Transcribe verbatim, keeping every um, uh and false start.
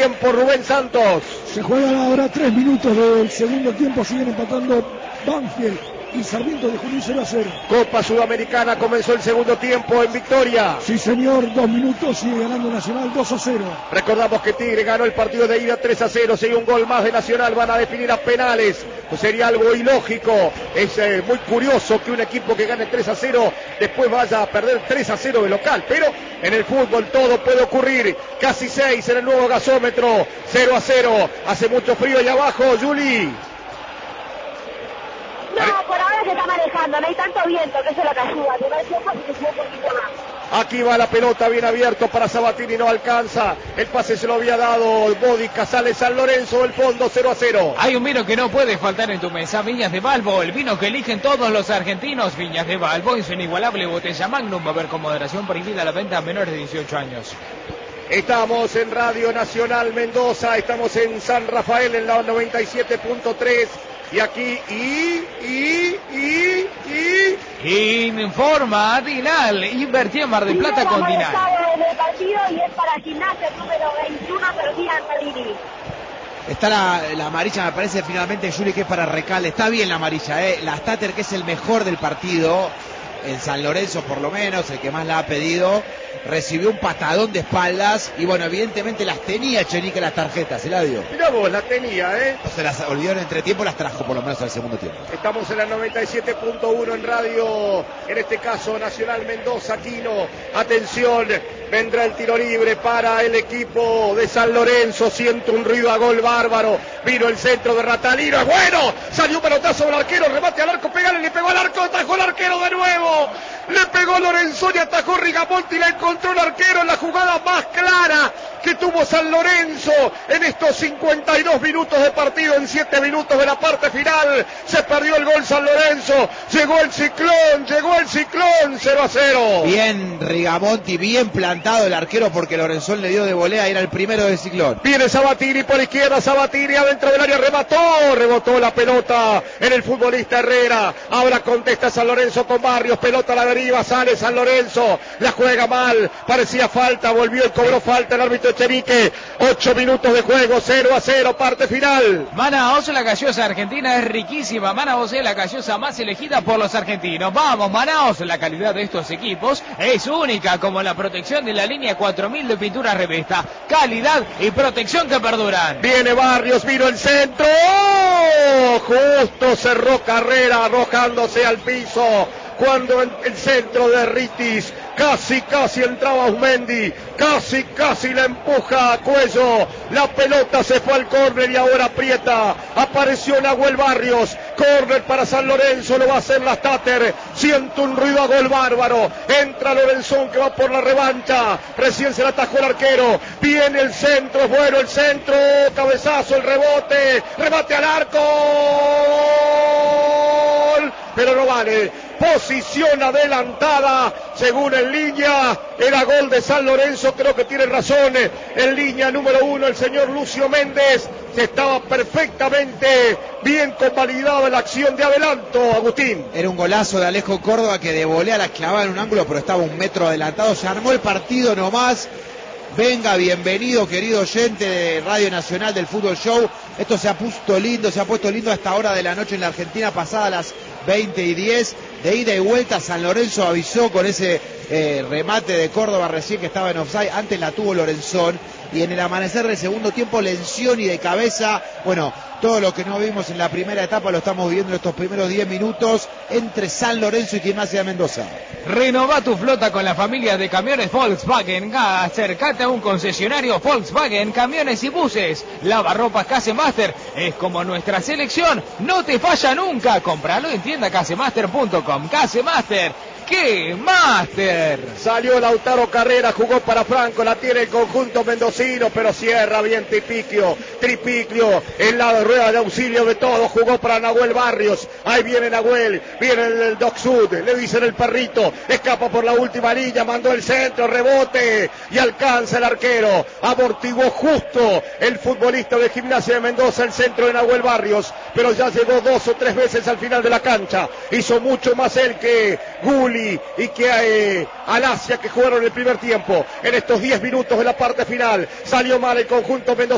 tiempo, Rubén Santos. Se juegan ahora tres minutos del segundo tiempo, siguen empatando Banfield y Sarmiento de Junín cero a cero. Copa Sudamericana, comenzó el segundo tiempo en victoria. Sí señor, dos minutos, sigue ganando Nacional dos a cero. Recordamos que Tigre ganó el partido de ida tres a cero, si hay un gol más de Nacional van a definir a penales, pues sería algo ilógico. Es eh, muy curioso que un equipo que gane tres a cero después vaya a perder tres a cero de local, pero en el fútbol todo puede ocurrir. Casi seis en el nuevo gasómetro, cero a cero, hace mucho frío allá abajo, Juli. No, por ahora se está manejando, no hay tanto viento, que eso es lo que ayuda. Me parece que se un poquito más. Aquí va la pelota bien abierto para Sabatini, no alcanza. El pase se lo había dado Bodica, sale San Lorenzo del fondo, cero a cero. Hay un vino que no puede faltar en tu mesa, Viñas de Balbo, el vino que eligen todos los argentinos. Viñas de Balbo, en su inigualable botella Magnum, va a haber con moderación, prohibida la venta a menores de dieciocho años. Estamos en Radio Nacional Mendoza, estamos en San Rafael en la noventa y siete punto tres. Y aquí, y, y, y, y... Informa Dinal, invertí en Mar del Plata con Dinal. En el partido y es para Gimnasia número veintiuno, pero Dinal Salini. Está la, la amarilla, me parece finalmente, Juli, que es para Recalde. Está bien la amarilla, ¿eh? La Stater, que es el mejor del partido, en San Lorenzo por lo menos, el que más la ha pedido, recibió un patadón de espaldas y bueno, evidentemente las tenía Chenique las tarjetas, se la dio. Mirá vos, las tenía, ¿eh? No se las olvidó en entretiempo, las trajo por lo menos al segundo tiempo. Estamos en la noventa y siete punto uno en radio, en este caso Nacional Mendoza, Quino. Atención, vendrá el tiro libre para el equipo de San Lorenzo, siento un ruido a gol bárbaro, vino el centro de Ratalino, es bueno, salió un pelotazo del arquero, remate al arco, pegale, le pegó al arco, atajó el arquero de nuevo, le pegó Lorenzoni, atajó Rigamonti, le encontró el arquero en la jugada más clara que tuvo San Lorenzo en estos cincuenta y dos minutos de partido, en siete minutos de la parte final, se perdió el gol San Lorenzo, llegó el ciclón, llegó el ciclón, cero a cero. Bien Rigamonti, bien plantado el arquero porque Lorenzoni le dio de volea, era el primero del ciclón. Viene Sabatini por izquierda, Sabatini adentro del área, remató, rebotó la pelota en el futbolista Herrera, ahora contesta San Lorenzo con Barrios, pelota a la deriva, sale San Lorenzo, la juega mal, parecía falta, volvió y cobró falta el árbitro Echenique, ocho minutos de juego, cero a cero, parte final. Manaos, la gaseosa argentina es riquísima, Manaos es la gaseosa más elegida por los argentinos. Vamos, Manaos, la calidad de estos equipos es única, como la protección de la línea cuatro mil de pintura Revesta, calidad y protección que perduran. Viene Barrios, vino el centro, ¡oh! Justo cerró Carrera arrojándose al piso. Cuando en el centro de Ritis, casi, casi entraba Osmendi, casi, casi la empuja a Cuello, la pelota se fue al córner y ahora aprieta, apareció Nahuel Barrios, córner para San Lorenzo, lo va a hacer la Stater, siento un ruido a gol bárbaro, entra Lorenzón que va por la revancha, recién se la atajó el arquero, viene el centro, es bueno el centro, cabezazo, el rebote, remate al arco, pero no vale. Posición adelantada, según en línea, era gol de San Lorenzo, creo que tiene razón, en línea número uno el señor Lucio Méndez, que estaba perfectamente bien convalidada la acción de adelanto, Agustín. Era un golazo de Alejo Córdoba que de volea la clavaba en un ángulo, pero estaba un metro adelantado, se armó el partido nomás. Venga, bienvenido querido oyente de Radio Nacional del Fútbol Show. Esto se ha puesto lindo, se ha puesto lindo a esta hora de la noche en la Argentina, pasada las veinte y diez, de ida y vuelta. San Lorenzo avisó con ese eh, remate de Córdoba recién que estaba en offside, antes la tuvo Lorenzón, y en el amanecer del segundo tiempo Lencioni de cabeza. Bueno, todo lo que no vimos en la primera etapa lo estamos viviendo en estos primeros diez minutos entre San Lorenzo y Gimnasia de Mendoza. Renova tu flota con la familia de camiones Volkswagen. Acércate a un concesionario Volkswagen, camiones y buses. Lavarropas Casemaster es como nuestra selección, no te falla nunca. Compralo en tienda casemaster punto com. Casemaster, ¡qué máster! Salió Lautaro Carrera, jugó para Franco, la tiene el conjunto mendocino, pero cierra bien Tripiclio, Tripiclio, en la rueda de auxilio de todos, jugó para Nahuel Barrios, ahí viene Nahuel, viene el, el Doc Sud, le dicen el perrito, escapa por la última línea, mandó el centro, rebote, y alcanza el arquero, amortiguó justo el futbolista de Gimnasia de Mendoza, el centro de Nahuel Barrios, pero ya llegó dos o tres veces al final de la cancha, hizo mucho más él que Gulli y que eh, Alasia, que jugaron el primer tiempo. En estos diez minutos de la parte final, salió mal el conjunto mendocino.